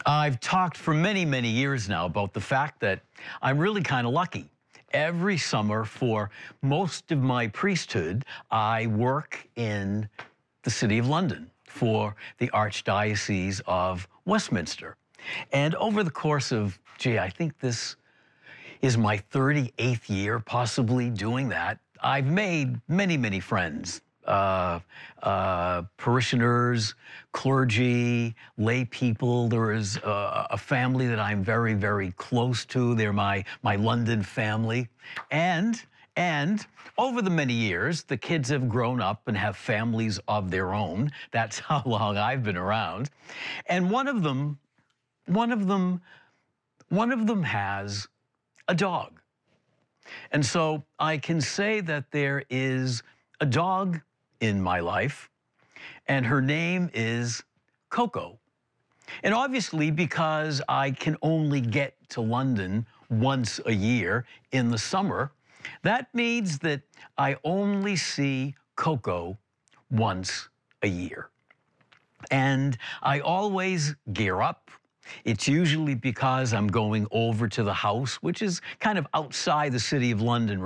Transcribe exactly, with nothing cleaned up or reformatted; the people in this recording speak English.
I've talked for many, many years now about the fact that I'm really kind of lucky. Every summer for most of my priesthood, I work in the City of London for the Archdiocese of Westminster. And over the course of, gee, I think this is my thirty-eighth year possibly doing that, I've made many, many friends. Uh, uh, parishioners, clergy, lay people. There is a, a family that I'm very, very close to. They're my, my London family. And, and over the many years, the kids have grown up and have families of their own. That's how long I've been around. And one of them, one of them, one of them has a dog. And so I can say that there is a dog in my life, and her name is Coco. And obviously, because I can only get to London once a year in the summer, that means that I only see Coco once a year. And I always gear up. It's usually because I'm going over to the house, which is kind of outside the City of London